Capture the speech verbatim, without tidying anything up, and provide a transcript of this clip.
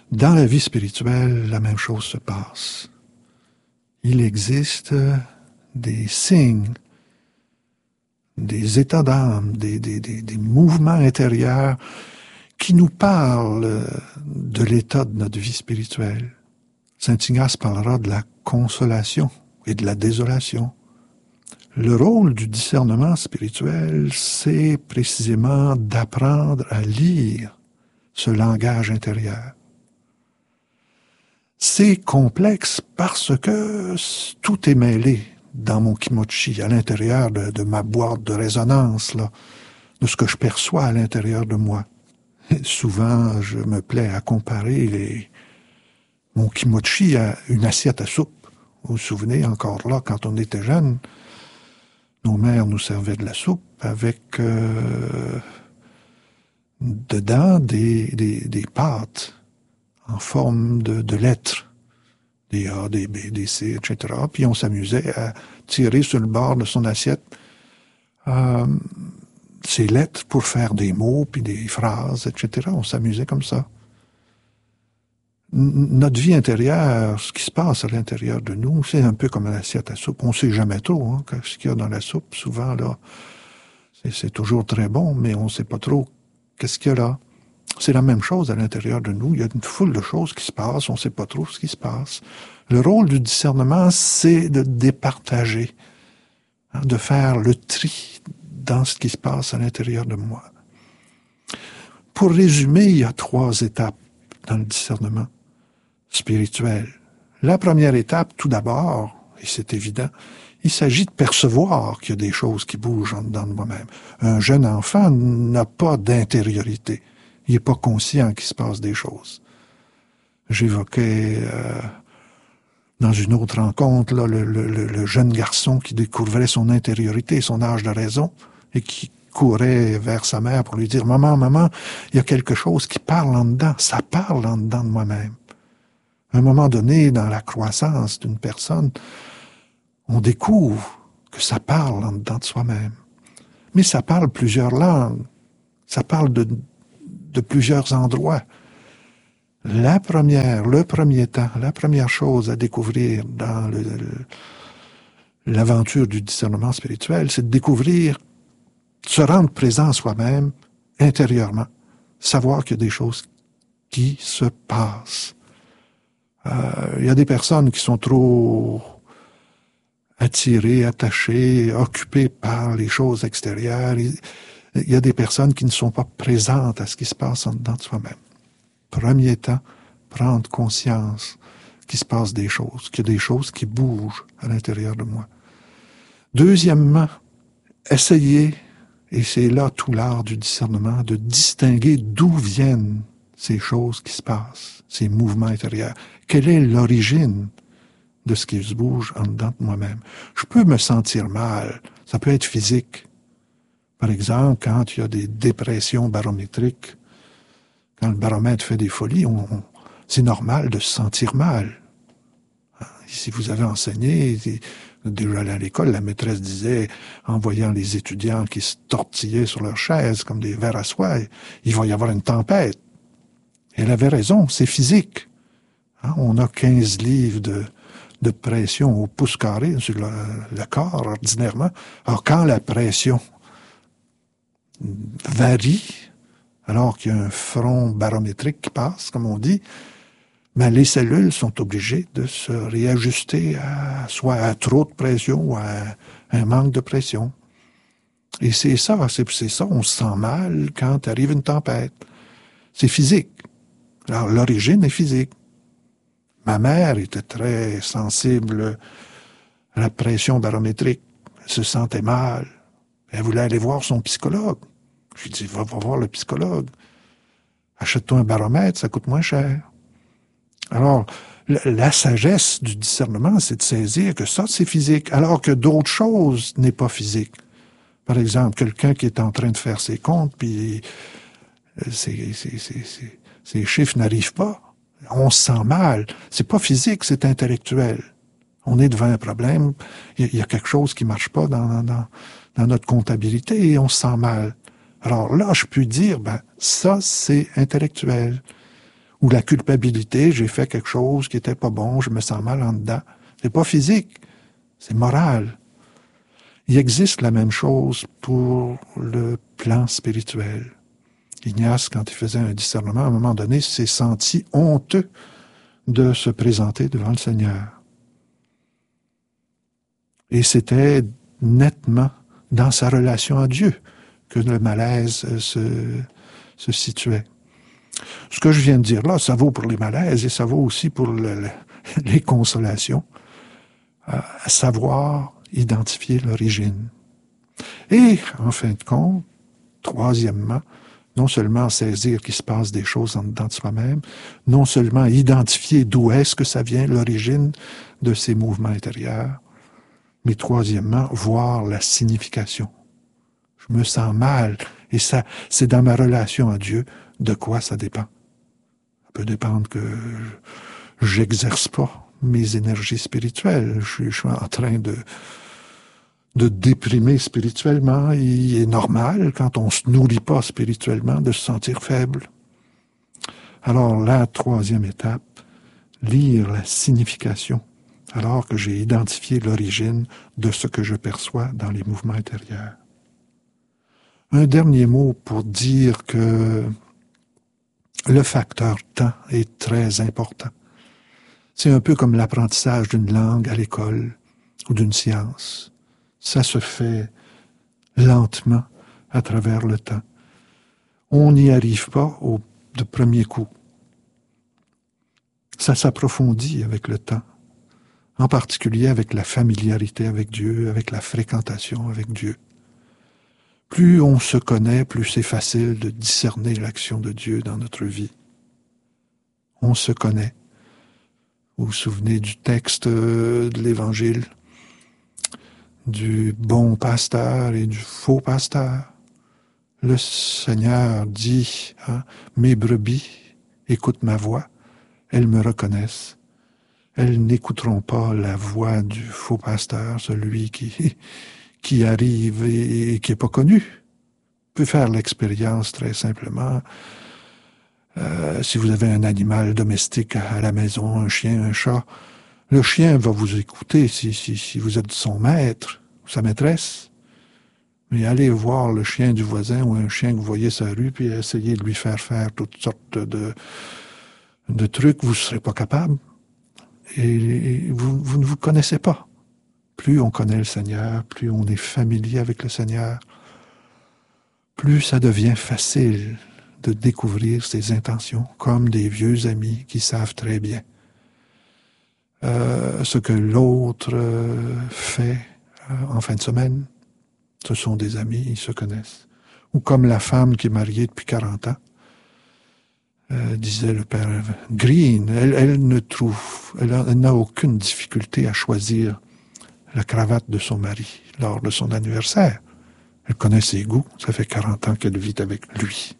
Dans la vie spirituelle, la même chose se passe. Il existe des signes, des états d'âme, des, des, des, des mouvements intérieurs qui nous parlent de l'état de notre vie spirituelle. Saint Ignace parlera de la consolation et de la désolation. Le rôle du discernement spirituel, c'est précisément d'apprendre à lire ce langage intérieur. C'est complexe parce que tout est mêlé dans mon kimochi, à l'intérieur de, de ma boîte de résonance, là, de ce que je perçois à l'intérieur de moi. Et souvent, je me plais à comparer les, mon kimochi à une assiette à soupe. Vous vous souvenez, encore là, quand on était jeune, nos mères nous servaient de la soupe avec euh, dedans des, des, des pâtes en forme de, de lettres, des A, des B, des C, et cetera. Puis on s'amusait à tirer sur le bord de son assiette euh, ces lettres pour faire des mots, puis des phrases, et cetera. On s'amusait comme ça. N- notre vie intérieure, ce qui se passe à l'intérieur de nous, c'est un peu comme une assiette à soupe. On ne sait jamais trop hein, ce qu'il y a dans la soupe. Souvent, là, c'est, c'est toujours très bon, mais on ne sait pas trop qu'est-ce qu'il y a là. C'est la même chose à l'intérieur de nous. Il y a une foule de choses qui se passent, on ne sait pas trop ce qui se passe. Le rôle du discernement, c'est de départager, hein, de faire le tri dans ce qui se passe à l'intérieur de moi. Pour résumer, il y a trois étapes dans le discernement spirituel. La première étape, tout d'abord, et c'est évident, il s'agit de percevoir qu'il y a des choses qui bougent en dedans de moi-même. Un jeune enfant n'a pas d'intériorité. Il n'est pas conscient qu'il se passe des choses. J'évoquais euh, dans une autre rencontre là, le, le, le jeune garçon qui découvrait son intériorité, son âge de raison, et qui courait vers sa mère pour lui dire « Maman, maman, il y a quelque chose qui parle en dedans, ça parle en dedans de moi-même. » À un moment donné, dans la croissance d'une personne, on découvre que ça parle en dedans de soi-même. Mais ça parle plusieurs langues, ça parle de de plusieurs endroits. La première, le premier temps, la première chose à découvrir dans le, le, l'aventure du discernement spirituel, c'est de découvrir, se rendre présent à soi-même, intérieurement, savoir qu'il y a des choses qui se passent. Euh, il y a des personnes qui sont trop attirées, attachées, occupées par les choses extérieures. Il y a des personnes qui ne sont pas présentes à ce qui se passe en dedans de soi-même. Premier temps, prendre conscience qu'il se passe des choses, qu'il y a des choses qui bougent à l'intérieur de moi. Deuxièmement, essayer, et c'est là tout l'art du discernement, de distinguer d'où viennent ces choses qui se passent, ces mouvements intérieurs. Quelle est l'origine de ce qui se bouge en dedans de moi-même? Je peux me sentir mal, ça peut être physique. Par exemple, quand il y a des dépressions barométriques, quand le baromètre fait des folies, on, on, c'est normal de se sentir mal. Si vous avez enseigné, déjà à l'école, la maîtresse disait, en voyant les étudiants qui se tortillaient sur leurs chaises comme des vers à soie, il va y avoir une tempête. Et elle avait raison, c'est physique. Hein, on a quinze livres de, de pression au pouce carré sur le, le corps, ordinairement. Alors, quand la pression varie, alors qu'il y a un front barométrique qui passe, comme on dit, ben les cellules sont obligées de se réajuster à soit à trop de pression ou à un manque de pression. Et c'est ça, c'est, c'est ça, on se sent mal quand arrive une tempête. C'est physique. Alors, l'origine est physique. Ma mère était très sensible à la pression barométrique. Elle se sentait mal. Elle voulait aller voir son psychologue. Je lui dis, va, va voir le psychologue. Achète-toi un baromètre, ça coûte moins cher. Alors, la, la sagesse du discernement, c'est de saisir que ça, c'est physique, alors que d'autres choses n'est pas physique. Par exemple, quelqu'un qui est en train de faire ses comptes, puis ses, ses, ses, ses, ses chiffres n'arrivent pas. On se sent mal. C'est pas physique, c'est intellectuel. On est devant un problème, il y a quelque chose qui marche pas dans, dans, dans notre comptabilité et on se sent mal. Alors là, je peux dire, ben, ça, c'est intellectuel. Ou la culpabilité, j'ai fait quelque chose qui était pas bon, je me sens mal en dedans. C'est pas physique, c'est moral. Il existe la même chose pour le plan spirituel. Ignace, quand il faisait un discernement, à un moment donné, s'est senti honteux de se présenter devant le Seigneur. Et c'était nettement dans sa relation à Dieu que le malaise se, se situait. Ce que je viens de dire là, ça vaut pour les malaises et ça vaut aussi pour le, le, les consolations. À savoir identifier l'origine. Et, en fin de compte, troisièmement, non seulement saisir qu'il se passe des choses en dedans de soi-même, non seulement identifier d'où est-ce que ça vient, l'origine de ces mouvements intérieurs, mais troisièmement, voir la signification. Je me sens mal, et ça, c'est dans ma relation à Dieu, de quoi ça dépend. Ça peut dépendre que j'exerce pas mes énergies spirituelles. Je, je suis en train de de déprimer spirituellement. Il est normal, quand on ne se nourrit pas spirituellement, de se sentir faible. Alors, la troisième étape, lire la signification, alors que j'ai identifié l'origine de ce que je perçois dans les mouvements intérieurs. Un dernier mot pour dire que le facteur temps est très important. C'est un peu comme l'apprentissage d'une langue à l'école ou d'une science. Ça se fait lentement à travers le temps. On n'y arrive pas au de premier coup. Ça s'approfondit avec le temps, en particulier avec la familiarité avec Dieu, avec la fréquentation avec Dieu. Plus on se connaît, plus c'est facile de discerner l'action de Dieu dans notre vie. On se connaît. Vous vous souvenez du texte de l'Évangile, du bon pasteur et du faux pasteur. Le Seigneur dit, hein, « Mes brebis écoutent ma voix, elles me reconnaissent. Elles n'écouteront pas la voix du faux pasteur, celui qui, qui arrive et, et qui n'est pas connu. » Vous pouvez faire l'expérience très simplement. Euh, si vous avez un animal domestique à la maison, un chien, un chat, le chien va vous écouter si, si, si vous êtes son maître, sa maîtresse. Mais allez voir le chien du voisin ou un chien que vous voyez sur la rue, puis essayez de lui faire faire toutes sortes de, de trucs, vous ne serez pas capable. Et vous, vous ne vous connaissez pas. Plus on connaît le Seigneur, plus on est familier avec le Seigneur, plus ça devient facile de découvrir ses intentions, comme des vieux amis qui savent très bien euh, ce que l'autre euh, fait euh, en fin de semaine. Ce sont des amis, ils se connaissent. Ou comme la femme qui est mariée depuis quarante ans, euh, disait le père Green, elle, elle ne trouve, elle, a, elle n'a aucune difficulté à choisir la cravate de son mari lors de son anniversaire. Elle connaît ses goûts, ça fait quarante ans qu'elle vit avec lui.